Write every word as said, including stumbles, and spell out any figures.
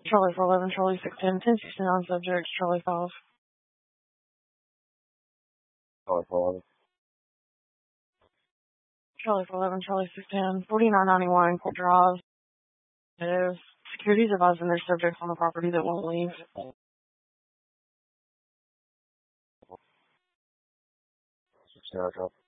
Charlie four eleven, Charlie six ten, ten sixty-nine subjects, Charlie five. Charlie four eleven. Charlie four eleven, Charlie six ten, forty-nine ninety-one, Court Drive. There's security's advising their subjects on the property that won't leave. Six, zero, drop.